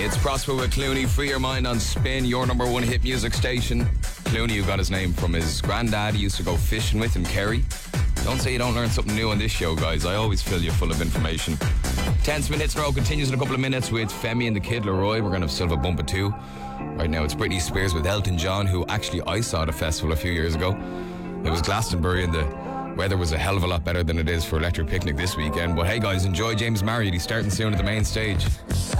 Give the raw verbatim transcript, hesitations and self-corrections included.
It's Prosper with Clooney. Free your mind on Spin, your number one hit music station. Clooney, who got his name from his granddad, he used to go fishing with in Kerry. Don't say you don't learn something new on this show, guys. I always fill you full of information. Ten Spin Hits in a row continues in a couple of minutes with Femi and the Kid Leroy. We're going to have Silva Bumpa too. Right now it's Britney Spears with Elton John, who actually I saw at a festival a few years ago. It was Glastonbury and the weather was a hell of a lot better than it is for Electric Picnic this weekend. But hey guys, enjoy James Marriott. He's starting soon at the main stage.